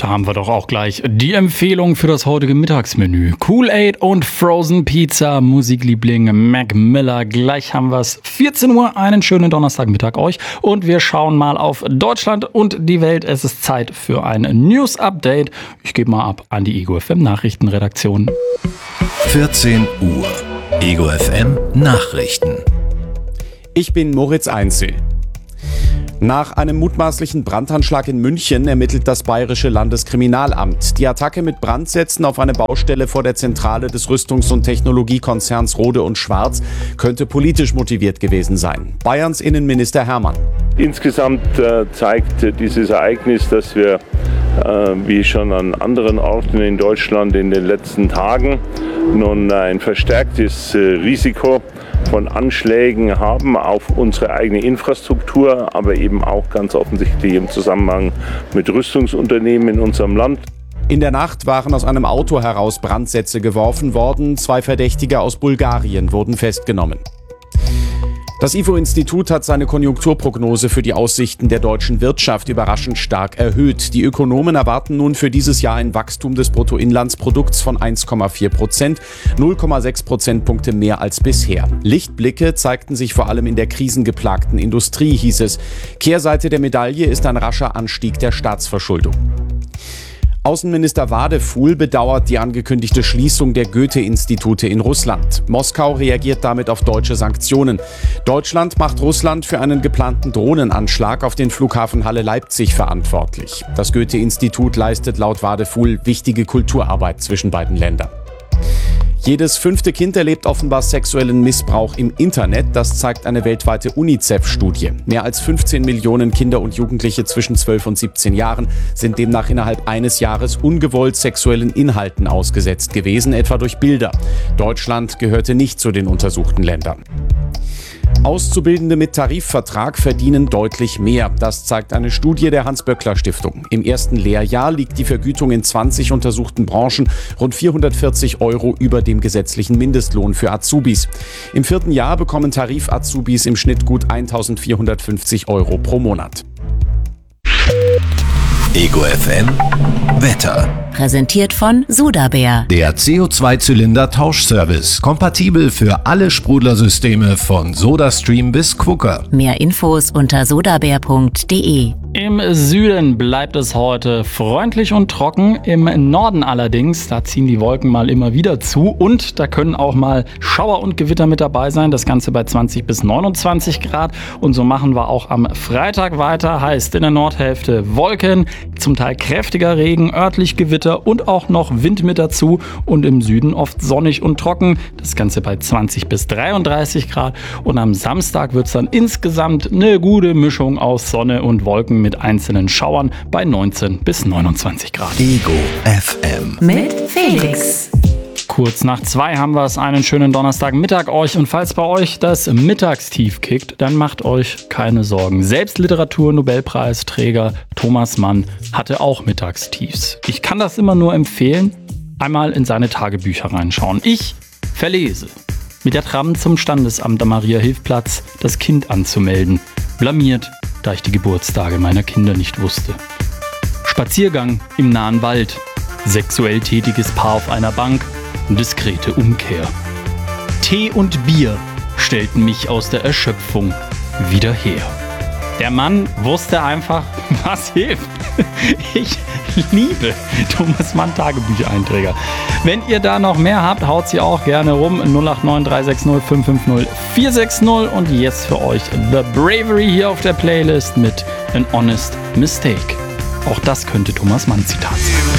Da haben wir doch auch gleich die Empfehlung für das heutige Mittagsmenü. Kool-Aid und Frozen Pizza, Musikliebling Mac Miller. Gleich haben wir es. 14 Uhr, einen schönen Donnerstagmittag euch. Und wir schauen mal auf Deutschland und die Welt. Es ist Zeit für ein News-Update. Ich gebe mal ab an die Ego FM Nachrichtenredaktion. 14 Uhr. Ego FM Nachrichten. Ich bin Moritz Einzel. Nach einem mutmaßlichen Brandanschlag in München ermittelt das Bayerische Landeskriminalamt. Die Attacke mit Brandsätzen auf eine Baustelle vor der Zentrale des Rüstungs- und Technologiekonzerns Rohde und Schwarz könnte politisch motiviert gewesen sein. Bayerns Innenminister Hermann. Insgesamt zeigt dieses Ereignis, dass wir, wie schon an anderen Orten in Deutschland in den letzten Tagen, nun ein verstärktes Risiko von Anschlägen haben auf unsere eigene Infrastruktur, aber eben auch ganz offensichtlich im Zusammenhang mit Rüstungsunternehmen in unserem Land. In der Nacht waren aus einem Auto heraus Brandsätze geworfen worden. 2 Verdächtige aus Bulgarien wurden festgenommen. Das IFO-Institut hat seine Konjunkturprognose für die Aussichten der deutschen Wirtschaft überraschend stark erhöht. Die Ökonomen erwarten nun für dieses Jahr ein Wachstum des Bruttoinlandsprodukts von 1,4%, 0,6 Prozentpunkte mehr als bisher. Lichtblicke zeigten sich vor allem in der krisengeplagten Industrie, hieß es. Kehrseite der Medaille ist ein rascher Anstieg der Staatsverschuldung. Außenminister Wadefuhl bedauert die angekündigte Schließung der Goethe-Institute in Russland. Moskau reagiert damit auf deutsche Sanktionen. Deutschland macht Russland für einen geplanten Drohnenanschlag auf den Flughafen Halle-Leipzig verantwortlich. Das Goethe-Institut leistet laut Wadefuhl wichtige Kulturarbeit zwischen beiden Ländern. Jedes 5. Kind erlebt offenbar sexuellen Missbrauch im Internet. Das zeigt eine weltweite UNICEF-Studie. Mehr als 15 Millionen Kinder und Jugendliche zwischen 12 und 17 Jahren sind demnach innerhalb eines Jahres ungewollt sexuellen Inhalten ausgesetzt gewesen, etwa durch Bilder. Deutschland gehörte nicht zu den untersuchten Ländern. Auszubildende mit Tarifvertrag verdienen deutlich mehr. Das zeigt eine Studie der Hans-Böckler-Stiftung. Im ersten Lehrjahr liegt die Vergütung in 20 untersuchten Branchen rund 440 € über dem gesetzlichen Mindestlohn für Azubis. Im 4. Jahr bekommen Tarif-Azubis im Schnitt gut 1.450 € pro Monat. Ego FM Wetter. Präsentiert von Sodabär. Der CO2-Zylinder-Tauschservice. Kompatibel für alle Sprudlersysteme von SodaStream bis Quooker. Mehr Infos unter sodabär.de. Im Süden bleibt es heute freundlich und trocken. Im Norden allerdings, da ziehen die Wolken mal immer wieder zu und da können auch mal Schauer und Gewitter mit dabei sein. Das Ganze bei 20 bis 29 Grad. Und so machen wir auch am Freitag weiter. Heißt in der Nordhälfte Wolken, zum Teil kräftiger Regen, örtlich Gewitter und auch noch Wind mit dazu. Und im Süden oft sonnig und trocken. Das Ganze bei 20 bis 33 Grad. Und am Samstag wird es dann insgesamt eine gute Mischung aus Sonne und Wolken mit einzelnen Schauern bei 19 bis 29 Grad. Ego FM. Mit Felix. Kurz nach 2 haben wir es. Einen schönen Donnerstagmittag euch. Und falls bei euch das Mittagstief kickt, dann macht euch keine Sorgen. Selbst Literatur-Nobelpreisträger Thomas Mann hatte auch Mittagstiefs. Ich kann das immer nur empfehlen, einmal in seine Tagebücher reinschauen. Ich verlese. Mit der Tram zum Standesamt am Maria-Hilf-Platz das Kind anzumelden. Blamiert, da ich die Geburtstage meiner Kinder nicht wusste. Spaziergang im nahen Wald. Sexuell tätiges Paar auf einer Bank. Diskrete Umkehr. Tee und Bier stellten mich aus der Erschöpfung wieder her. Der Mann wusste einfach, was hilft. Ich liebe Thomas Mann Tagebüchereinträger. Wenn ihr da noch mehr habt, haut sie auch gerne rum. 089 360 550 460. Und jetzt für euch The Bravery hier auf der Playlist mit An Honest Mistake. Auch das könnte Thomas Mann Zitat sein.